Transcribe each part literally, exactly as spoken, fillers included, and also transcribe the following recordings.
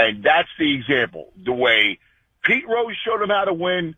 And that's the example. The way Pete Rose showed him how to win,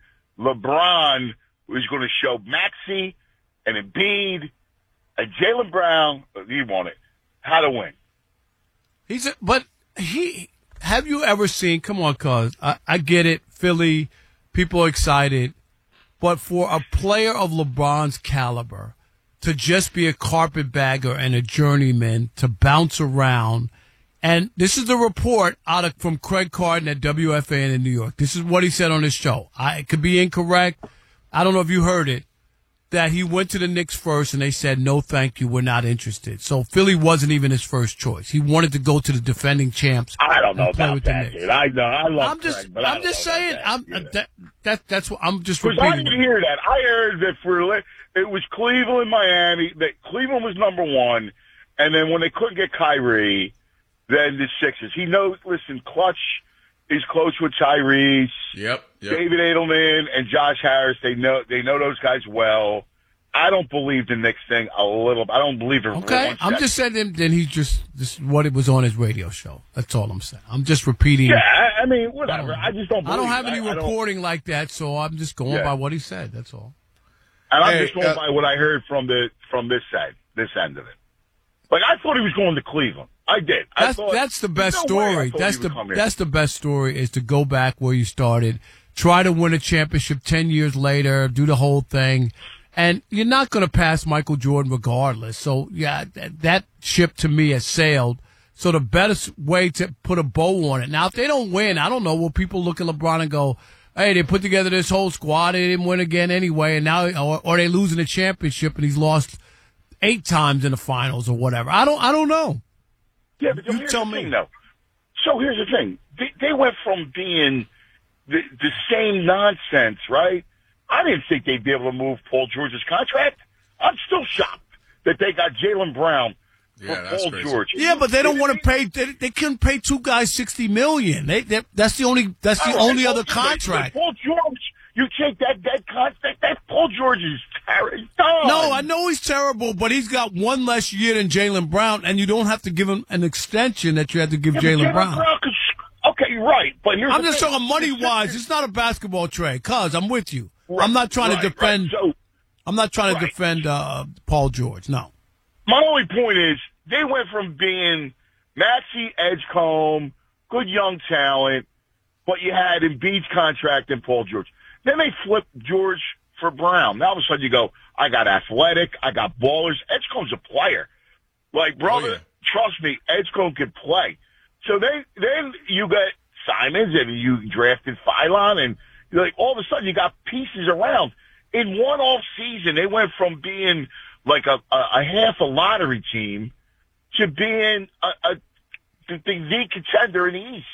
LeBron was going to show Maxey and Embiid and Jaylen Brown, you want it, how to win. He's a, but he, have you ever seen, come on, cuz, I, I get it, Philly, people are excited, but for a player of LeBron's caliber to just be a carpetbagger and a journeyman, to bounce around, and this is the report out of from Craig Carton at W F A N in New York. This is what he said on his show. I, it could be incorrect. I don't know if you heard it, that he went to the Knicks first and they said, no, thank you, we're not interested. So Philly wasn't even his first choice. He wanted to go to the defending champs. I don't know play about with that, the dude. I know. I love I'm just, Craig, but I'm I just don't know saying. that, I'm you know. that, that that's what I'm just Because I repeating. didn't hear that. I heard that for it was Cleveland, Miami. That Cleveland was number one, and then when they couldn't get Kyrie, then the Sixers. He knows. Listen, Clutch is close with Tyrese. Yep, yep. David Edelman and Josh Harris. They know. They know those guys well. I don't believe the Knicks thing a little. I don't believe it. Okay, I'm just saying. Then, then he just this is what it was on his radio show. That's all I'm saying. I'm just repeating. Yeah, I, I mean, whatever. I, I just don't. I don't have it. any I, reporting I like that, so I'm just going Yeah. by what he said. That's all. And I'm Hey, just going uh, by what I heard from the from this side, this end of it. Like I thought he was going to Cleveland. I did. I That's thought, that's the best no way I story. thought That's he would the come here. that's the best story is to go back where you started, try to win a championship ten years later, do the whole thing. And you're not going to pass Michael Jordan regardless. So, yeah, that, that ship to me has sailed. So the best way to put a bow on it. Now, if they don't win, I don't know, will people look at LeBron and go, hey, they put together this whole squad, they didn't win again anyway, and now, or, or they losing the championship and he's lost eight times in the finals or whatever. I don't, I don't know. Yeah, but You here's tell the me. thing, though. So here's the thing. They, they went from being the, the same nonsense, right? I didn't think they'd be able to move Paul George's contract. I'm still shocked that they got Jaylen Brown for Yeah, that's Paul crazy. George. Yeah, but they don't want to pay. They, they couldn't pay two guys sixty million. They, they that's the only that's the All right, only Paul other George, contract. but Paul George, you take that that contract. That Paul George is terrible. No, I know he's terrible, but he's got one less year than Jaylen Brown, and you don't have to give him an extension that you had to give Yeah, but Jaylen Brown. could, okay, you're right, but here's I'm the just thing. talking money wise. It's not a basketball trade, cuz I'm with you. Right, I'm not trying right, to defend. Right. So, I'm not trying right. to defend uh, Paul George. No. my only point is they went from being Maxey, Edgecombe, good young talent, but you had Embiid's contract and Paul George. Then they flipped George for Brown. Now all of a sudden you go, I got athletic, I got ballers. Edgecombe's a player. Like, brother, Oh, yeah. trust me, Edgecombe can play. So they, then you got Simons and you drafted Philon and like all of a sudden you got pieces around. In one off season, they went from being like a, a, a half a lottery team to being a, a the, the contender in the East.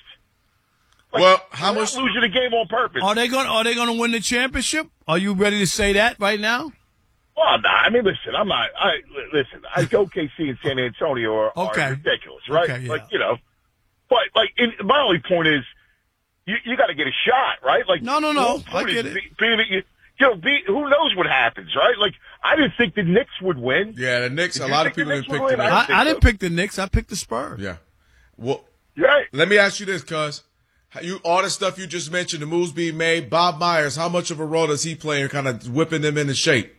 Like, Well, how they're much- not losing the game on purpose? Are they going? Are they going to win the championship? Are you ready to say that right now? Well, nah, I mean, listen, I'm not. I listen. I O K C and San Antonio are, Okay. are ridiculous, right? Okay, yeah. Like you know, but like in, my only point is, you, you got to get a shot, right? Like No, no, no. the whole I point get is it. Be, being, you, you know, be, who knows what happens, right? Like I didn't think the Knicks would win. Yeah, the Knicks. Did A you lot think of people the didn't Knicks pick would the win? Knicks. I I, I think didn't so. pick the Knicks. I picked the Spurs. Yeah. Well, Right. let me ask you this, cuz. You all the stuff you just mentioned, the moves being made. Bob Myers, how much of a role does he play in kind of whipping them into shape?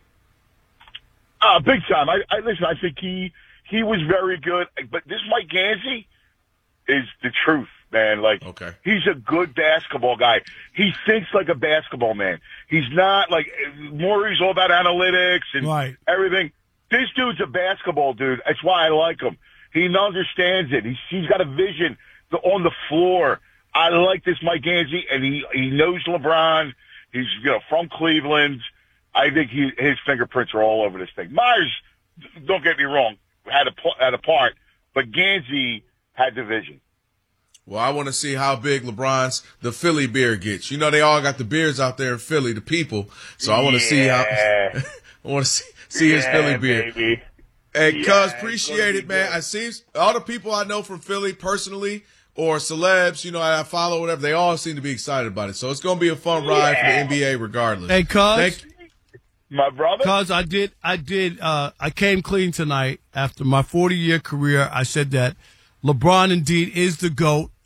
Uh, big time. I, I listen. I think he he was very good, but this Mike Gansey is the truth, man. Like, Okay. he's a good basketball guy. He thinks like a basketball man. He's not like Maury's all about analytics and Right. everything. This dude's a basketball dude. That's why I like him. He understands it. He's he's got a vision the, on the floor. I like this Mike Gansey, and he he knows LeBron. He's you know from Cleveland. I think he, his fingerprints are all over this thing. Myers, don't get me wrong, had a had a part, but Gansey had the vision. Well, I want to see how big LeBron's the Philly beard gets. You know, they all got the beards out there in Philly, the people. So I want to see how. Yeah. I want to see, see his Yeah, Philly beard. baby. Hey, Yeah, cuz, it's appreciate gonna it, be man. good. I see all the people I know from Philly personally or celebs, you know, I follow, whatever, they all seem to be excited about it. So it's going to be a fun ride for the Yeah. N B A regardless. Hey, cuz. Thank My brother. Cause I did, I did, uh, I came clean tonight after my forty year career. I said that LeBron indeed is the GOAT.